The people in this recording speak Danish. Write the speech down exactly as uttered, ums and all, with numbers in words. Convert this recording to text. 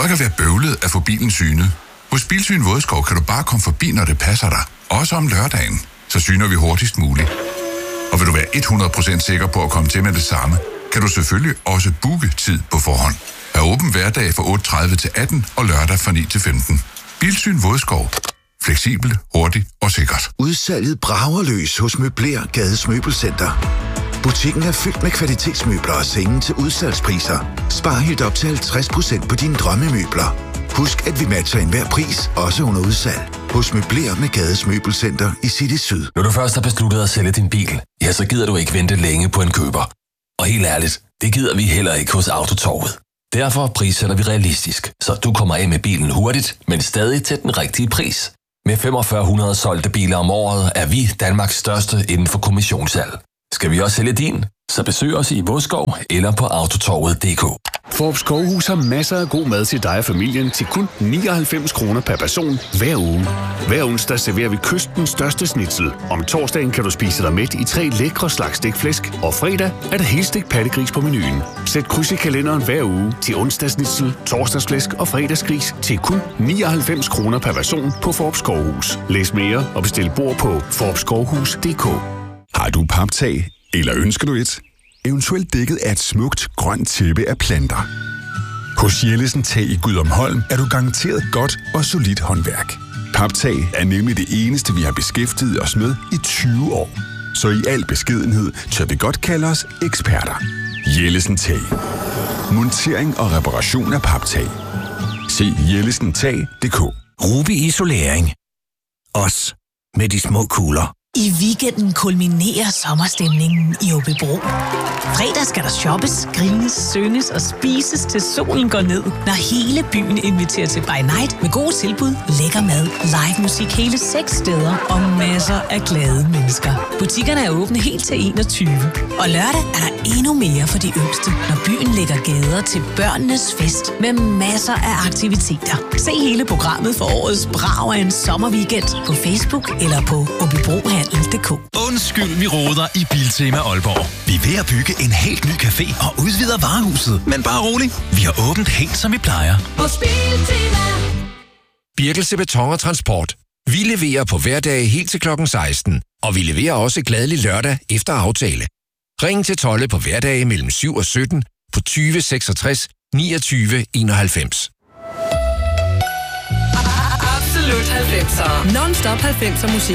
behøver ikke at være bøvlet at få bilen synet. Hos Bilsyn Vodskov kan du bare komme forbi, når det passer dig. Også om lørdagen. Så syner vi hurtigst muligt. Og vil du være hundrede procent sikker på at komme til med det samme, kan du selvfølgelig også booke tid på forhånd. Er åben hverdag fra otte tredive til atten og lørdag fra ni til femten. Bilsyn Vodskov. Fleksibelt, hurtigt og sikkert. Udsalget brager løs hos Møbler Gades Møbelcenter. Butikken er fyldt med kvalitetsmøbler og senge til udsalgspriser. Spar helt op til halvtreds procent på dine drømmemøbler. Husk, at vi matcher enhver pris, også under udsalg. Hos Møbler med Gades Møbelcenter i City Syd. Når du først har besluttet at sælge din bil, ja, så gider du ikke vente længe på en køber. Og helt ærligt, det gider vi heller ikke hos Autotorvet. Derfor prissætter vi realistisk, så du kommer af med bilen hurtigt, men stadig til den rigtige pris. Med fyrre hundrede solgte biler om året er vi Danmarks største inden for kommissionssalg. Skal vi også sælge din? Så besøg os i Vodskov eller på autotorvet punktum d k. Fårup Skovhus har masser af god mad til dig og familien til kun nioghalvfems kroner per person hver uge. Hver onsdag serverer vi kystens største schnitzel. Om torsdagen kan du spise dig mæt i tre lækre slags stegt og fredag er der helstegt pattegris på menuen. Sæt kryds i kalenderen hver uge til onsdagsschnitzel, torsdagsflæsk og fredagsgris til kun nioghalvfems kroner per person på Fårup Skovhus. Læs mere og bestil bord på fårup skovhus punktum d k. Har du paptag, eller ønsker du et? Eventuelt dækket af et smukt, grønt tæppe af planter. Hos Jellesen Tag i Gudumholm er du garanteret godt og solidt håndværk. Paptag er nemlig det eneste, vi har beskæftiget os med i tyve år. Så i al beskedenhed tør vi godt kalde os eksperter. Jellesen Tag. Montering og reparation af paptag. Se jellesen tag punktum d k. Ruby Isolering. Os med de små kugler. I weekenden kulminerer sommerstemningen i Aabybro. Fredag skal der shoppes, grines, synges og spises til solen går ned, når hele byen inviterer til by night med gode tilbud, lækker mad, live musik hele seks steder og masser af glade mennesker. Butikkerne er åbne helt til enogtyve. Og lørdag er der endnu mere for de yngste, når byen lægger gader til børnenes fest med masser af aktiviteter. Se hele programmet for årets brag af en sommerweekend på Facebook eller på aabybrohandel punktum d k. Undskyld, vi roder i Biltema Aalborg. Vi er ved at bygge en helt ny café og udvider varehuset. Men bare rolig, vi har åbent helt som vi plejer. Hos Biltema. Birkelse Beton og Transport. Vi leverer på hverdage helt til klokken seksten, og vi leverer også glædelig lørdag efter aftale. Ring til Tolle på hverdage mellem syv og sytten på tyve seksogtres niogtyve enoghalvfems. Absolut halvfemser. Non-stop halvfemser musik.